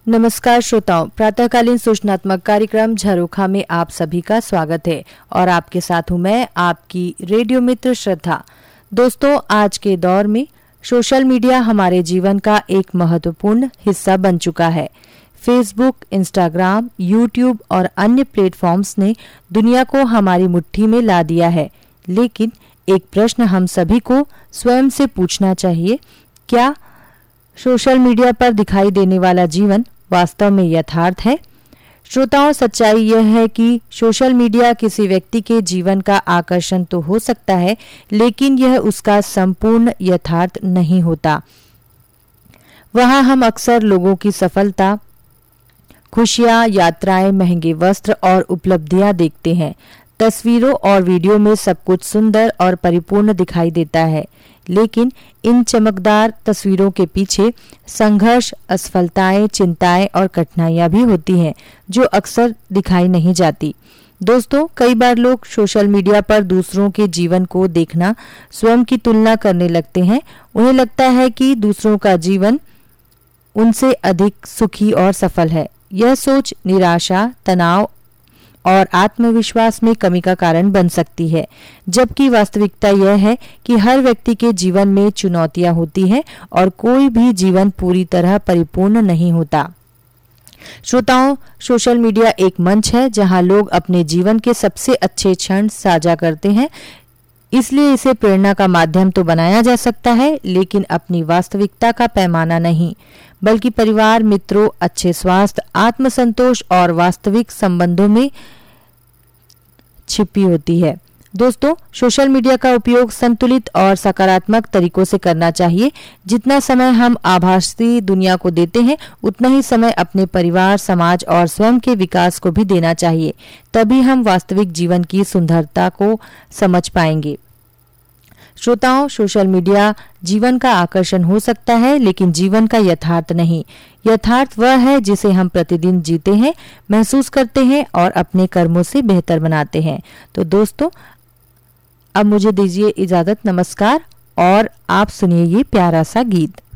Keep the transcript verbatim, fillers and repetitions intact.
नमस्कार श्रोताओं, प्रातःकालीन सूचनात्मक कार्यक्रम झरोखा में आप सभी का स्वागत है और आपके साथ हूं मैं, आपकी रेडियो मित्र श्रद्धा। दोस्तों, आज के दौर में सोशल मीडिया हमारे जीवन का एक महत्वपूर्ण हिस्सा बन चुका है। फेसबुक, इंस्टाग्राम, यूट्यूब और अन्य प्लेटफॉर्म्स ने दुनिया को हमारी मुट्ठी में ला दिया है। लेकिन एक प्रश्न हम सभी को स्वयं से पूछना चाहिए, क्या सोशल मीडिया पर दिखाई देने वाला जीवन वास्तव में यथार्थ है? श्रोताओं, सच्चाई यह है कि सोशल मीडिया किसी व्यक्ति के जीवन का आकर्षण तो हो सकता है, लेकिन यह उसका संपूर्ण यथार्थ नहीं होता। वहां हम अक्सर लोगों की सफलता, खुशियां, यात्राएं, महंगे वस्त्र और उपलब्धियां देखते हैं। तस्वीरों और वीडियो में सब कुछ सुंदर और परिपूर्ण दिखाई देता है, लेकिन इन चमकदार तस्वीरों के पीछे संघर्ष, असफलताएं, चिंताएं और कठिनाइयां भी होती हैं, जो अक्सर दिखाई नहीं जाती। दोस्तों, कई बार लोग सोशल मीडिया पर दूसरों के जीवन को देखना स्वयं की तुलना करने लगते हैं। उन्हें लगता है कि दूसरों का जीवन उनसे अधिक सुखी और सफल है। यह सोच निराशा, तनाव और आत्मविश्वास में कमी का कारण बन सकती है, जबकि वास्तविकता यह है कि हर व्यक्ति के जीवन में चुनौतियां होती हैं और कोई भी जीवन पूरी तरह परिपूर्ण नहीं होता। श्रोताओं, सोशल मीडिया एक मंच है जहां लोग अपने जीवन के सबसे अच्छे क्षण साझा करते हैं, इसलिए इसे प्रेरणा का माध्यम तो बनाया जा सकता है, लेकिन अपनी वास्तविकता का पैमाना नहीं, बल्कि परिवार, मित्रों, अच्छे स्वास्थ्य, आत्मसंतोष और वास्तविक संबंधों में छिपी होती है। दोस्तों, सोशल मीडिया का उपयोग संतुलित और सकारात्मक तरीकों से करना चाहिए। जितना समय हम आभासी दुनिया को देते हैं, उतना ही समय अपने परिवार, समाज और स्वयं के विकास को भी देना चाहिए। तभी हम वास्तविक जीवन की सुंदरता को समझ पाएंगे। श्रोताओं, सोशल मीडिया जीवन का आकर्षण हो सकता है, लेकिन जीवन का यथार्थ नहीं। यथार्थ वह है जिसे हम प्रतिदिन जीते हैं, महसूस करते हैं और अपने कर्मों से बेहतर बनाते हैं। तो दोस्तों, अब मुझे दीजिए इजाजत। नमस्कार और आप सुनिए ये प्यारा सा गीत।